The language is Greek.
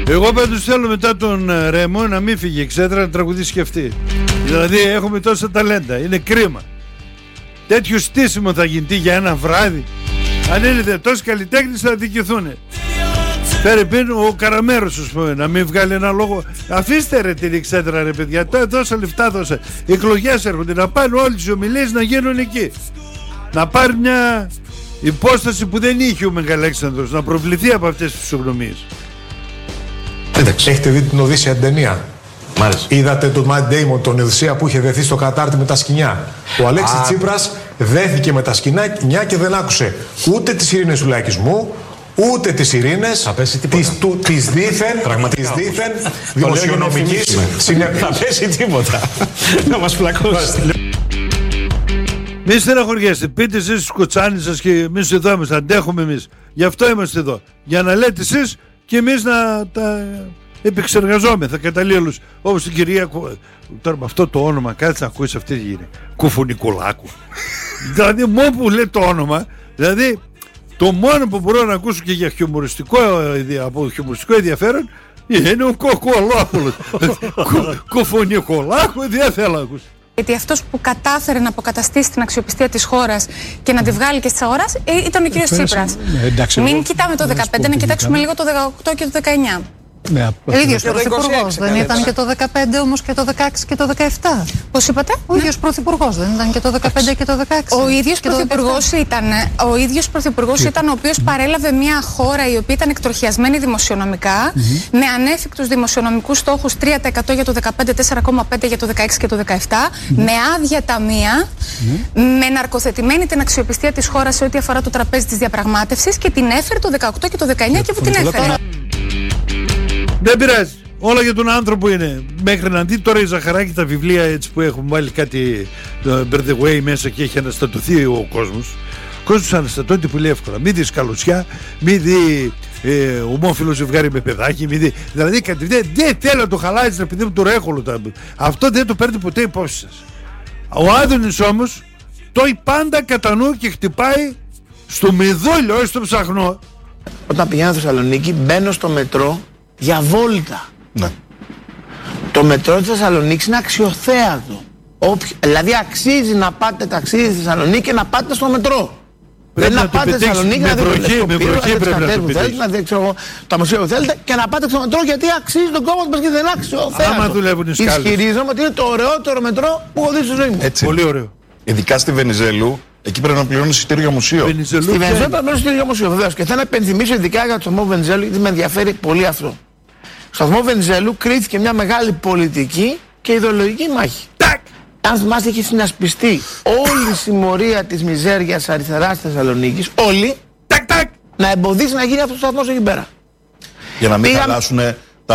Εγώ πάντως θέλω μετά τον Ρέμο να μην φύγει Εξέδρα, να τραγουδήσει και αυτή. Δηλαδή έχουμε τόσα ταλέντα, είναι κρίμα. Τέτοιο στήσιμο θα γίνει για ένα βράδυ. Αν είναι τόσοι καλλιτέχνες θα δικηθούν. Φέρε πίνω ο Καραμέρος, ας πούμε, να μην βγάλει ένα λόγο. Αφήστε ρε την Εξέδρα ρε παιδιά, τόσα λεφτά δώσα. Οι εκλογές έρχονται, να πάνε όλες τις ομιλίες να γίνουν εκεί. Να πάρει μια υπόσταση που δεν είχε ο Μεγαλέξανδρος, να προβληθεί από αυτές τις υγνωμίες. Έχετε δει την Οδύσσια ταινία? Είδατε τον Ματ Ντέιμον, τον Οδυσσέα που είχε δεθεί στο κατάρτι με τα σκοινιά. Ο Αλέξης Τσίπρας δέθηκε με τα σκοινιά και δεν άκουσε ούτε τις ειρήνες του λαϊκισμού, ούτε τις ειρήνες της δίθεν δημοσιονομικής συνέπειας. Θα πέσει τίποτα. Να μας φλακώσει. Μη στεναχωριέστε, πείτε εσείς στους κοτσάνες σας και εμείς εδώ είμαστε, αντέχουμε εμείς. Γι' αυτό είμαστε εδώ. Για να λέτε εσείς και εμείς να τα επεξεργαζόμεθα καταλήλους. Όπως την κυρία, τώρα με αυτό το όνομα, κάτσε να ακούεις αυτή τη γύρια. Κουφουνικουλάκου. Δηλαδή μόνο που λέει το όνομα, δηλαδή το μόνο που μπορώ να ακούσω και για από χιουμοριστικό ενδιαφέρον είναι ο Κοκολόπουλος. Κουφουνικουλάκου δεν θέλω να ακούσω. Γιατί αυτός που κατάφερε να αποκαταστήσει την αξιοπιστία της χώρας και να τη βγάλει και της αγοράς ήταν ο κύριος Τσίπρας. Μην κοιτάμε το 2015, να κοιτάξουμε λίγο το 2018 και το 2019. Ο ίδιος πρωθυπουργός δεν ήταν και το 2015 όμως και το 2016 και το 2017? Πώς είπατε? Ο ίδιος πρωθυπουργός δεν ήταν και το 2015 και το 2016? Ο ίδιος πρωθυπουργός ήταν ο οποίος παρέλαβε μια χώρα η οποία ήταν εκτροχιασμένη δημοσιονομικά, με ανέφικτους δημοσιονομικούς στόχους 3% για το 2015, 4,5% για το 2016 και το 2017, με άδεια ταμεία, με ναρκοθετημένη την αξιοπιστία της χώρας σε ό,τι αφορά το τραπέζι της διαπραγμάτευσης και την έφερε το 2018 και το 2019 και που την έφερε. Δεν πειράζει. Όλα για τον άνθρωπο είναι. Μέχρι να δει τώρα η Ζαχαράκη τα βιβλία έτσι που έχουν βάλει κάτι Birthday μέσα και έχει αναστατωθεί ο κόσμος. Ο κόσμος αναστατώνεται πολύ εύκολα. Μην δει καλωσιά, μην δει ομόφυλο ζευγάρι με παιδάκι, μην δει. Δηλαδή δεν θέλω να το χαλάζει να παιδί μου το ρέχολο. Αυτό δεν το παίρνει ποτέ υπόψη σας. Ο Άδωνης όμως το πάντα κατά νου και χτυπάει στο μεδόλιο, όχι στο ψαχνό. Όταν πηγαίνω στη Θεσσαλονίκη μπαίνω στο μετρό για βόλτα. Ναι. Το μετρό της Θεσσαλονίκης είναι αξιοθέατο. Δηλαδή αξίζει να πάτε ταξίδι στη Θεσσαλονίκη και να πάτε στο μετρό. Δεν να πάτε στη Θεσσαλονίκη να δείτε να δείτε τα μουσεία που θέλετε και να πάτε στο μετρό γιατί αξίζει τον κόμμα μας και δεν είναι αξιοθέατο. Ισχυρίζομαι ότι είναι το ωραιότερο μετρό που έχω δει στη ζωή μου. Πολύ ωραίο. Ειδικά στη Βενιζέλου. Εκεί πρέπει να πληρώνει εισιτήριο για μουσείο. Στη Βενιζέλου πρέπει να πληρώνει εισιτήριο για μουσείο, βεβαίως. Και θέλω να υπενθυμίσω ειδικά για το σταθμό Βενιζέλου, γιατί με ενδιαφέρει πολύ αυτό. Στο σταθμό Βενιζέλου κρίθηκε μια μεγάλη πολιτική και ιδεολογική μάχη. Αν θυμάστε, είχε συνασπιστεί όλη η συμμορία της μιζέριας αριστεράς της Θεσσαλονίκης, όλη, να εμποδίσει να γίνει αυτό ο σταθμός εκεί πέρα. Για να μην χαλάσουν